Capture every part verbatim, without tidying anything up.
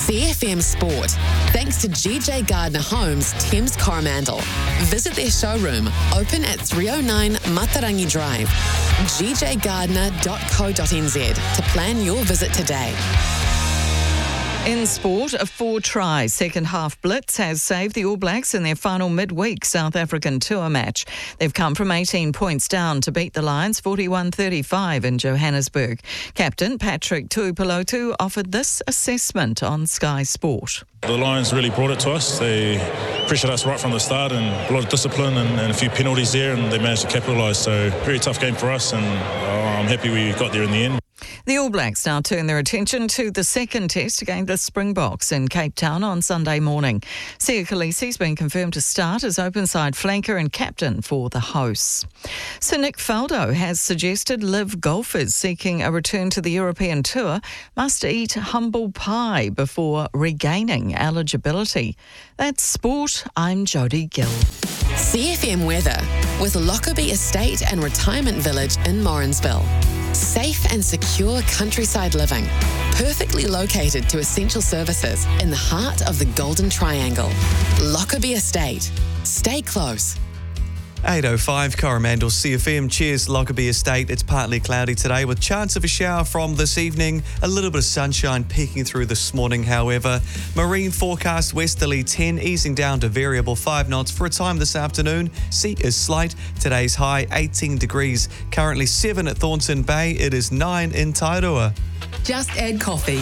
C F M Sport, thanks to G J Gardner Homes, Thames Coromandel. Visit their showroom, open at three oh nine Matarangi Drive, g j gardner dot co dot n z to plan your visit today. In sport, a four-try second-half blitz has saved the All Blacks in their final midweek South African tour match. They've come from eighteen points down to beat the Lions forty-one thirty-five in Johannesburg. Captain Patrick Tuipulotu offered this assessment on Sky Sport. The Lions really brought it to us. They pressured us right from the start, and a lot of discipline and, and a few penalties there, and they managed to capitalise. So, very tough game for us, and uh, I'm happy we got there in the end. The All Blacks now turn their attention to the second test against the Springboks in Cape Town on Sunday morning. Sia Khaleesi's been confirmed to start as open-side flanker and captain for the hosts. Sir Nick Faldo has suggested live golfers seeking a return to the European Tour must eat humble pie before regaining eligibility. That's sport. I'm Jodie Gill. C F M weather with Lockerbie Estate and Retirement Village in Morrinsville. Safe and secure countryside living, perfectly located to essential services in the heart of the Golden Triangle. Lockerbie Estate. Stay close. eight oh five Coromandel C F M. Cheers, Lockerbie Estate. It's partly cloudy today with chance of a shower from this evening. A little bit of sunshine peeking through this morning, however. Marine forecast westerly ten, easing down to variable five knots for a time this afternoon. Sea is slight. Today's high eighteen degrees. Currently seven at Thornton Bay. It is nine in Tairua. Just add coffee.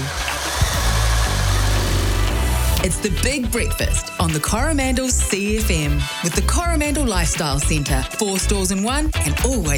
It's the Big Breakfast on the Coromandel C F M with the Coromandel Lifestyle Centre. Four stores in one and always